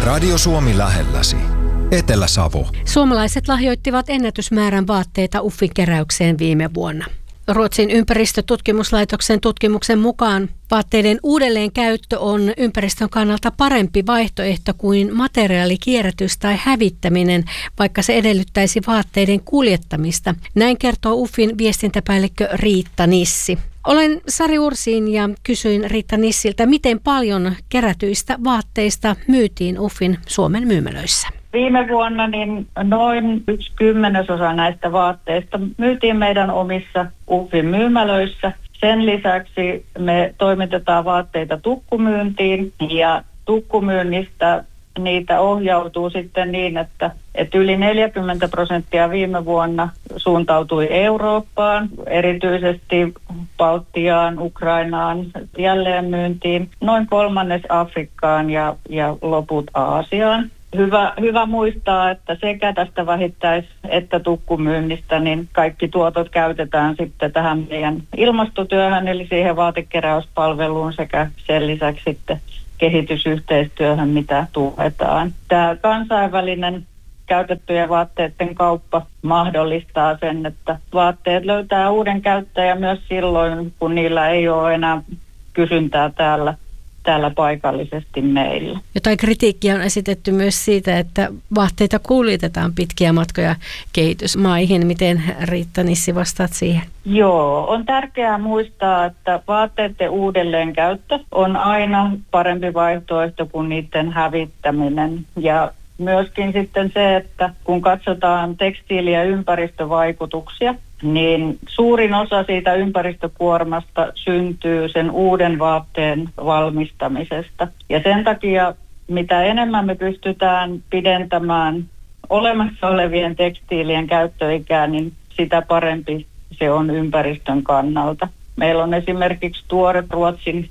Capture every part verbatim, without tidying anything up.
Radio Suomi lähelläsi. Etelä-Savo. Suomalaiset lahjoittivat ennätysmäärän vaatteita U F Fin keräykseen viime vuonna. Ruotsin ympäristötutkimuslaitoksen tutkimuksen mukaan vaatteiden uudelleenkäyttö on ympäristön kannalta parempi vaihtoehto kuin materiaalikierrätys tai hävittäminen, vaikka se edellyttäisi vaatteiden kuljettamista. Näin kertoo U F Fin viestintäpäällikkö Riitta Nissi. Olen Sari Ursiin ja kysyin Riitta Nissiltä, miten paljon kerätyistä vaatteista myytiin U F Fin Suomen myymälöissä. Viime vuonna niin noin yksi kymmenesosa näistä vaatteista myytiin meidän omissa U F Fin myymälöissä. Sen lisäksi me toimitetaan vaatteita tukkumyyntiin ja tukkumyynnistä niitä ohjautuu sitten niin, että, että yli neljäkymmentä prosenttia viime vuonna suuntautui Eurooppaan, erityisesti Baltiaan, Ukrainaan, jälleenmyyntiin, noin kolmannes Afrikkaan ja, ja loput Aasiaan. Hyvä, hyvä muistaa, että sekä tästä vähittäis- että tukkumyynnistä, niin kaikki tuotot käytetään sitten tähän meidän ilmastotyöhön, eli siihen vaatekeräyspalveluun sekä sen lisäksi sitten kehitysyhteistyöhön, mitä tuetaan. Tämä kansainvälinen käytettyjen vaatteiden kauppa mahdollistaa sen, että vaatteet löytää uuden käyttäjän myös silloin, kun niillä ei ole enää kysyntää täällä. täällä paikallisesti meillä. Jotain kritiikkiä on esitetty myös siitä, että vaatteita kuljetetaan pitkiä matkoja kehitysmaihin. Miten Riitta Nissi vastaat siihen? Joo, on tärkeää muistaa, että vaatteiden uudelleenkäyttö on aina parempi vaihtoehto kuin niiden hävittäminen. Ja myöskin sitten se, että kun katsotaan tekstiili- ja ympäristövaikutuksia, niin suurin osa siitä ympäristökuormasta syntyy sen uuden vaatteen valmistamisesta. Ja sen takia, mitä enemmän me pystytään pidentämään olemassa olevien tekstiilien käyttöikää, niin sitä parempi se on ympäristön kannalta. Meillä on esimerkiksi tuore Ruotsin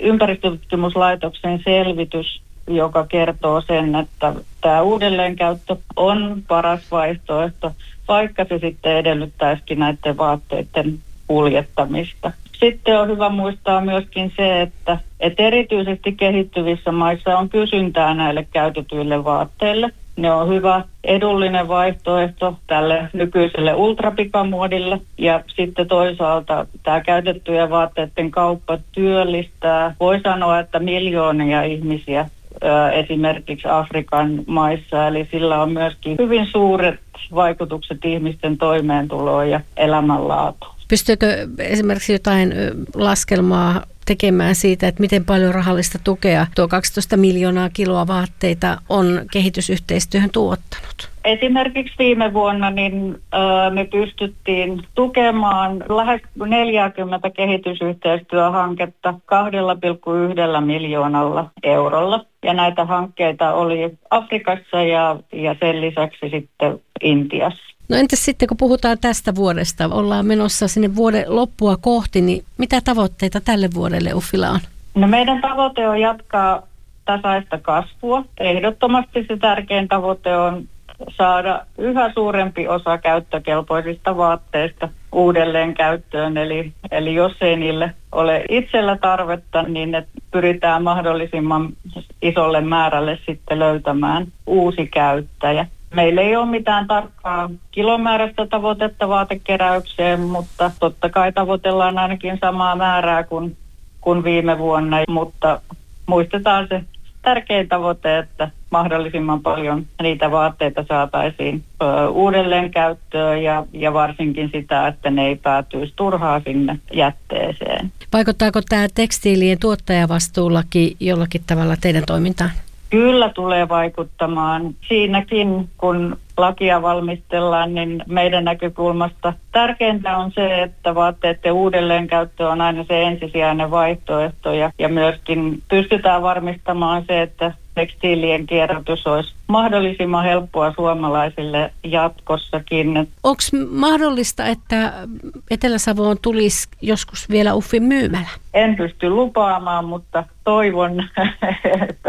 ympäristötutkimuslaitoksen selvitys, joka kertoo sen, että tämä uudelleenkäyttö on paras vaihtoehto, vaikka se sitten edellyttäisikin näiden vaatteiden kuljettamista. Sitten on hyvä muistaa myöskin se, että, että erityisesti kehittyvissä maissa on kysyntää näille käytetyille vaatteille. Ne on hyvä edullinen vaihtoehto tälle nykyiselle ultrapikamuodille. Ja sitten toisaalta tämä käytettyjen vaatteiden kauppa työllistää. Voi sanoa, että miljoonia ihmisiä esimerkiksi Afrikan maissa, eli sillä on myöskin hyvin suuret vaikutukset ihmisten toimeentuloon ja elämänlaatuun. Pystyykö esimerkiksi jotain laskelmaa tekemään siitä, että miten paljon rahallista tukea tuo kaksitoista miljoonaa kiloa vaatteita on kehitysyhteistyöhön tuottanut? Esimerkiksi viime vuonna niin, ö, me pystyttiin tukemaan lähes neljäkymmentä kehitysyhteistyöhanketta kahdella pilkku yhdellä miljoonalla eurolla. Ja näitä hankkeita oli Afrikassa ja, ja sen lisäksi sitten Intiassa. No entäs sitten, kun puhutaan tästä vuodesta, ollaan menossa sinne vuoden loppua kohti, niin mitä tavoitteita tälle vuodelle U F Filla on? No meidän tavoite on jatkaa tasaista kasvua. Ehdottomasti se tärkein tavoite on saada yhä suurempi osa käyttökelpoisista vaatteista uudelleen käyttöön. Eli, eli jos ei niille ole itsellä tarvetta, niin ne pyritään mahdollisimman isolle määrälle sitten löytämään uusi käyttäjä. Meillä ei ole mitään tarkkaa kilomääräistä tavoitetta vaatekeräykseen, mutta totta kai tavoitellaan ainakin samaa määrää kuin, kuin viime vuonna. Mutta muistetaan se tärkein tavoite, että mahdollisimman paljon niitä vaatteita saataisiin ö, uudelleen käyttöön ja, ja varsinkin sitä, että ne ei päätyisi turhaan sinne jätteeseen. Vaikuttaako tämä tekstiilien tuottajavastuulaki jollakin tavalla teidän toimintaan? Kyllä tulee vaikuttamaan. Siinäkin, kun lakia valmistellaan, niin meidän näkökulmasta tärkeintä on se, että vaatteiden uudelleenkäyttö on aina se ensisijainen vaihtoehto ja, ja myöskin pystytään varmistamaan se, että tekstiilien kierrätys olisi mahdollisimman helppoa suomalaisille jatkossakin. Onko mahdollista, että Etelä-Savoon tulisi joskus vielä U F Fin myymälä? En pysty lupaamaan, mutta toivon, että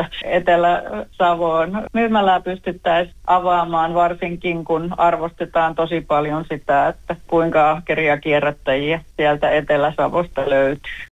Etelä-Savoon myymälää pystyttäisiin avaamaan, varsinkin kun arvostetaan tosi paljon sitä, että kuinka ahkeria kierrättäjiä sieltä Etelä-Savosta löytyy.